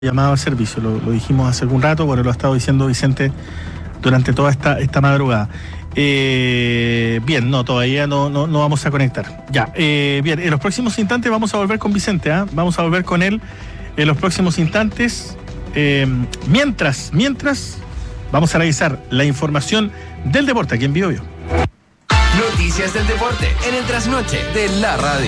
llamado al servicio, lo dijimos hace algún rato, bueno, lo ha estado diciendo Vicente durante toda esta madrugada. Bien, no, todavía no vamos a conectar. Ya, bien, en los próximos instantes vamos a volver con Vicente, vamos a volver con él en los próximos instantes. Mientras, vamos a revisar la información del deporte aquí en Bio Bio. Noticias del deporte en el trasnoche de la radio.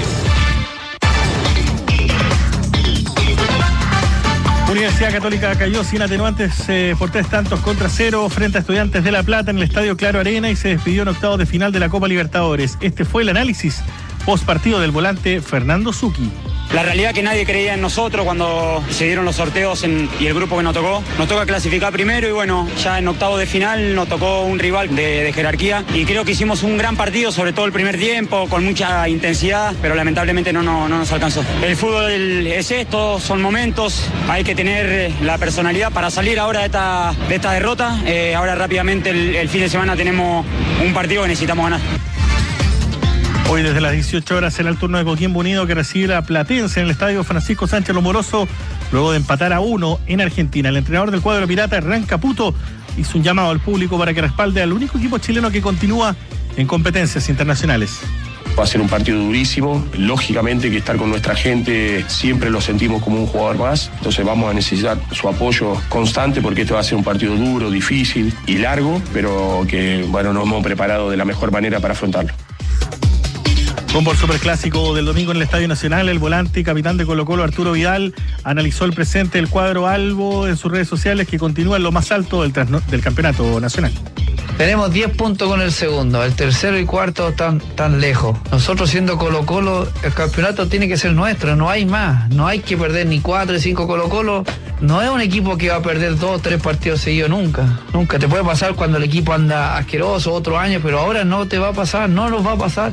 Universidad Católica cayó sin atenuantes por 3-0 frente a Estudiantes de La Plata en el Estadio Claro Arena y se despidió en octavos de final de la Copa Libertadores. Este fue el análisis post partido del volante Fernando Zucchi. La realidad que nadie creía en nosotros cuando se dieron los sorteos y el grupo que nos toca clasificar primero y bueno, ya en octavos de final nos tocó un rival de jerarquía y creo que hicimos un gran partido, sobre todo el primer tiempo, con mucha intensidad, pero lamentablemente no nos alcanzó. El fútbol es esto, son momentos, hay que tener la personalidad para salir ahora de esta derrota. Ahora rápidamente el fin de semana tenemos un partido que necesitamos ganar. Hoy desde las 18 horas será el turno de Coquimbo Unido que recibe a Platense en el estadio Francisco Sánchez Lomoroso luego de empatar a 1 en Argentina. El entrenador del cuadro pirata, Hernán Caputo, hizo un llamado al público para que respalde al único equipo chileno que continúa en competencias internacionales. Va a ser un partido durísimo, lógicamente que estar con nuestra gente siempre lo sentimos como un jugador más, entonces vamos a necesitar su apoyo constante porque este va a ser un partido duro, difícil y largo, pero que bueno, nos hemos preparado de la mejor manera para afrontarlo. Rumbo al superclásico del domingo en el Estadio Nacional, el volante y capitán de Colo-Colo, Arturo Vidal, analizó el presente del cuadro albo en sus redes sociales que continúa en lo más alto del campeonato nacional. Tenemos 10 puntos con el segundo, el tercero y cuarto tan lejos. Nosotros siendo Colo-Colo, el campeonato tiene que ser nuestro, no hay más. No hay que perder ni 4 ni 5 Colo-Colo. No es un equipo que va a perder 2 o 3 partidos seguidos nunca. Nunca. Te puede pasar cuando el equipo anda asqueroso otro año, pero ahora no te va a pasar, no nos va a pasar.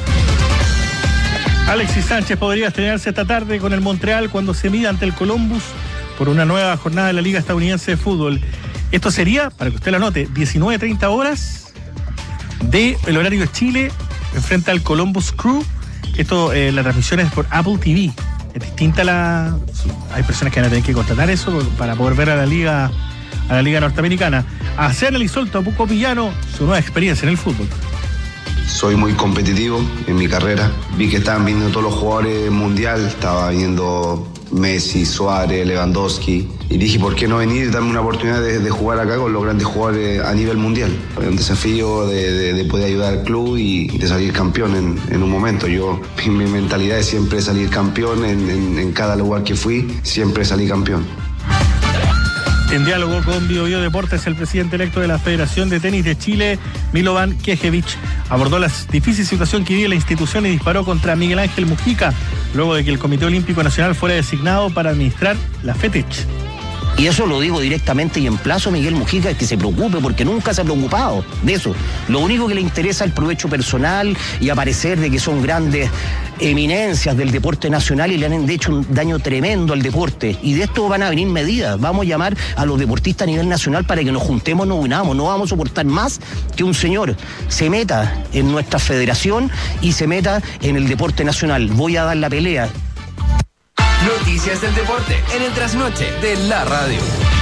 Alexis Sánchez podría estrenarse esta tarde con el Montreal cuando se mida ante el Columbus por una nueva jornada de la Liga Estadounidense de Fútbol. Esto sería, para que usted lo anote, 19:30 horas del horario de Chile frente al Columbus Crew. Esto, la transmisión es por Apple TV. Es distinta hay personas que van a tener que contratar eso para poder ver a la Liga norteamericana. Así analizó el Topuco Pillano su nueva experiencia en el fútbol. Soy muy competitivo en mi carrera. Vi que estaban viendo todos los jugadores mundial. Estaba viendo Messi, Suárez, Lewandowski. Y dije, ¿por qué no venir y darme una oportunidad de jugar acá con los grandes jugadores a nivel mundial? Un desafío de poder ayudar al club y de salir campeón en un momento. Mi mentalidad es siempre salir campeón en cada lugar que fui. Siempre salí campeón. En diálogo con Bio Bio Deportes, el presidente electo de la Federación de Tenis de Chile, Milovan Knežević, abordó la difícil situación que vive la institución y disparó contra Miguel Ángel Mujica, luego de que el Comité Olímpico Nacional fuera designado para administrar la FETECH. Y eso lo digo directamente y emplazo a Miguel Mujica que se preocupe porque nunca se ha preocupado de eso. Lo único que le interesa es el provecho personal y aparecer de que son grandes eminencias del deporte nacional y le han hecho un daño tremendo al deporte. Y de esto van a venir medidas. Vamos a llamar a los deportistas a nivel nacional para que nos juntemos, nos unamos. No vamos a soportar más que un señor se meta en nuestra federación y se meta en el deporte nacional. Voy a dar la pelea. Noticias del deporte en el trasnoche de la radio.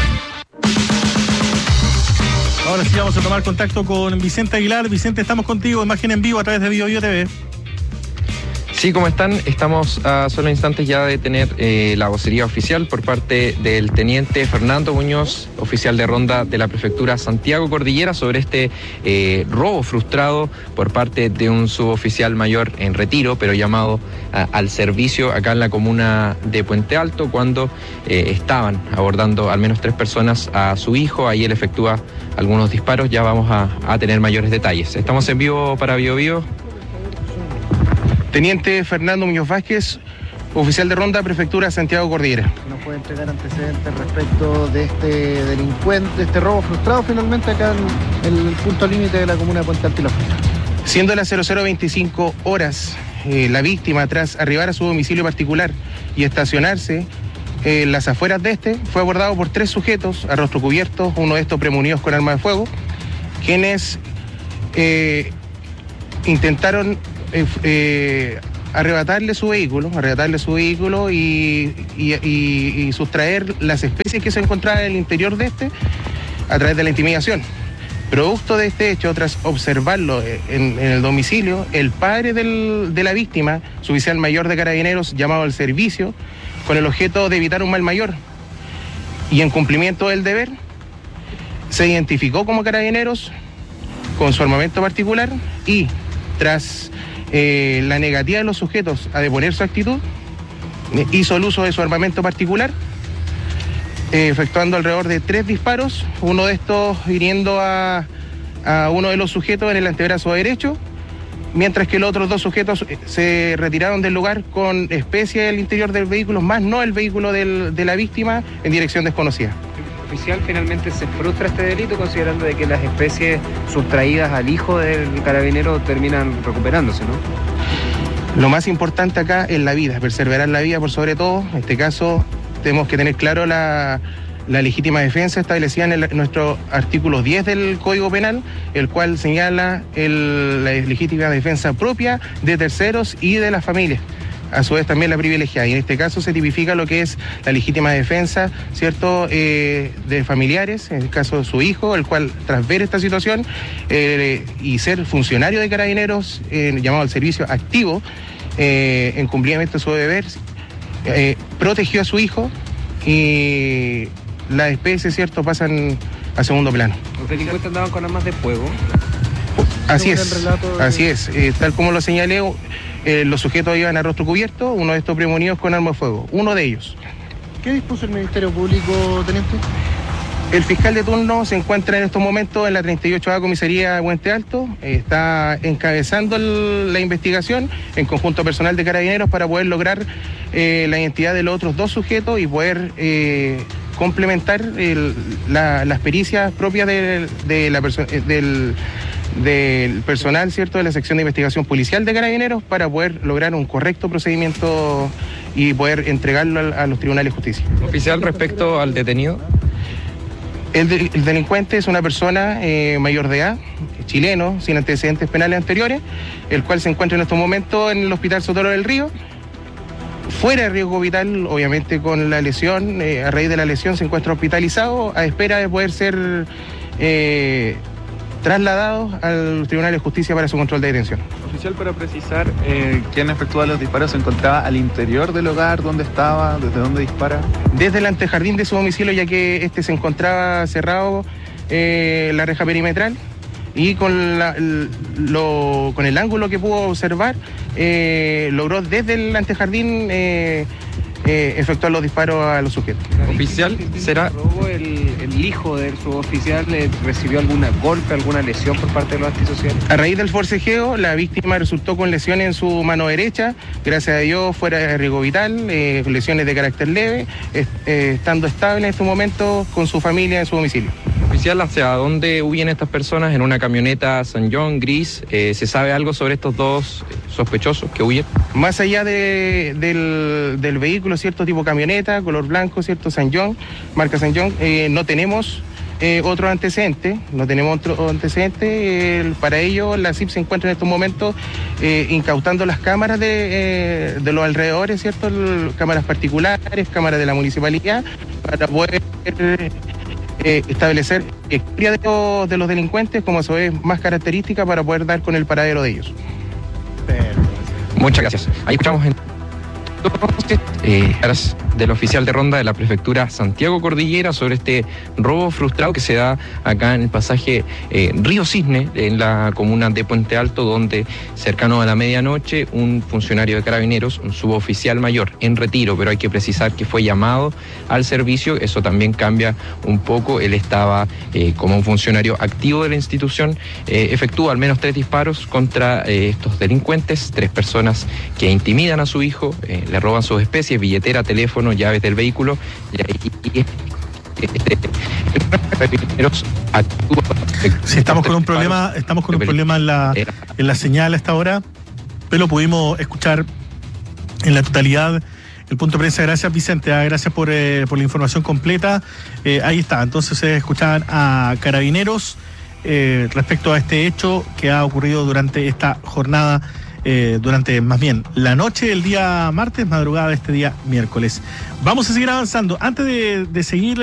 Ahora sí vamos a tomar contacto con Vicente Aguilar. Vicente, estamos contigo, imagen en vivo a través de Bio Bio TV. Sí, ¿cómo están? Estamos a solo instantes ya de tener la vocería oficial por parte del teniente Fernando Muñoz, oficial de ronda de la prefectura Santiago Cordillera, sobre este robo frustrado por parte de un suboficial mayor en retiro, pero llamado al servicio acá en la comuna de Puente Alto, cuando estaban abordando al menos 3 personas a su hijo. Ahí él efectúa algunos disparos. Ya vamos a tener mayores detalles. Estamos en vivo para Bio Bio. Teniente Fernando Muñoz Vázquez, oficial de ronda, prefectura Santiago Cordillera. ¿Nos puede entregar antecedentes respecto de este delincuente, de este robo frustrado finalmente acá en el punto límite de la comuna de Puente Alto y La Florida? Siendo las 00:25 horas, la víctima, tras arribar a su domicilio particular y estacionarse en las afueras de este, fue abordado por 3 sujetos a rostro cubierto, uno de estos premunidos con arma de fuego, quienes intentaron arrebatarle su vehículo y sustraer las especies que se encontraban en el interior de este a través de la intimidación. Producto de este hecho, tras observarlo en el domicilio, el padre de la víctima, su oficial mayor de Carabineros, llamado al servicio, con el objeto de evitar un mal mayor y en cumplimiento del deber, se identificó como Carabineros con su armamento particular y tras la negativa de los sujetos a deponer su actitud, hizo el uso de su armamento particular, efectuando alrededor de 3 disparos, uno de estos hiriendo a uno de los sujetos en el antebrazo derecho, mientras que los otros 2 sujetos se retiraron del lugar con especies del interior del vehículo, más no el vehículo de la víctima, en dirección desconocida. Oficial, finalmente se frustra este delito, considerando de que las especies sustraídas al hijo del carabinero terminan recuperándose, ¿no? Lo más importante acá es la vida, perseverar la vida por sobre todo. En este caso tenemos que tener claro la legítima defensa establecida en nuestro artículo 10 del Código Penal, el cual señala la legítima defensa propia de terceros y de las familias. A su vez también la privilegiada, y en este caso se tipifica lo que es la legítima defensa, ¿cierto?, de familiares, en el caso de su hijo, el cual tras ver esta situación y ser funcionario de Carabineros, llamado al servicio activo, en cumplimiento de su deber, protegió a su hijo y las especies, ¿cierto?, pasan a segundo plano. Los delincuentes andaban con armas de fuego. Así es, tal como lo señalé, los sujetos iban a rostro cubierto, uno de estos premonidos con arma de fuego, uno de ellos. ¿Qué dispuso el Ministerio Público, teniente? El fiscal de turno se encuentra en estos momentos en la 38ª Comisaría de Puente Alto, está encabezando la investigación en conjunto personal de Carabineros para poder lograr la identidad de los otros 2 sujetos y poder complementar las pericias propias del personal, ¿cierto?, de la sección de investigación policial de Carabineros para poder lograr un correcto procedimiento y poder entregarlo a los tribunales de justicia. Oficial, respecto al detenido. El delincuente es una persona mayor de edad, chileno, sin antecedentes penales anteriores, el cual se encuentra en estos momentos en el Hospital Sotero del Río, fuera de riesgo vital, obviamente con la lesión, a raíz de la lesión se encuentra hospitalizado a espera de poder ser trasladados al Tribunal de Justicia para su control de detención. Oficial, para precisar, ¿quién efectúa los disparos? ¿Se encontraba al interior del hogar? ¿Dónde estaba? ¿Desde dónde dispara? Desde el antejardín de su domicilio, ya que este se encontraba cerrado la reja perimetral, y con el ángulo que pudo observar, logró desde el antejardín efectuar los disparos a los sujetos. Oficial, ¿será? ¿El hijo de su oficial recibió algún golpe, alguna lesión por parte de los antisociales? A raíz del forcejeo, la víctima resultó con lesiones en su mano derecha, gracias a Dios fuera de riesgo vital, lesiones de carácter leve, estando estable en este momento con su familia en su domicilio. Oficial, ¿hacia dónde huyen estas personas? ¿En una camioneta San John gris? ¿Se sabe algo sobre estos 2 sospechosos que huyen? Más allá del vehículo, ¿cierto?, tipo camioneta, color blanco, ¿cierto?, San John, marca San John, no tenemos otro antecedente, para ello la CIP se encuentra en estos momentos incautando las cámaras de los alrededores, ¿cierto?, cámaras particulares, cámaras de la municipalidad, para poder establecer historia de los delincuentes, como eso es más característica para poder dar con el paradero de ellos. Muchas gracias. Ahí escuchamos del oficial de ronda de la prefectura Santiago Cordillera sobre este robo frustrado que se da acá en el pasaje Río Cisne, en la comuna de Puente Alto, donde cercano a la medianoche un funcionario de Carabineros, un suboficial mayor en retiro, pero hay que precisar que fue llamado al servicio. Eso también cambia un poco. Él estaba como un funcionario activo de la institución, efectúa al menos 3 disparos contra estos delincuentes, 3 personas que intimidan a su hijo, le roban sus especies, billetera, teléfono, llaves del vehículo, Sí, estamos con un problema en la señal a esta hora, pero pudimos escuchar en la totalidad el punto de prensa. Gracias, Vicente, gracias por la información completa. Ahí está, entonces se escuchaban a Carabineros respecto a este hecho que ha ocurrido durante esta jornada durante más bien la noche del día martes, madrugada de este día miércoles. Vamos a seguir avanzando. Antes de seguir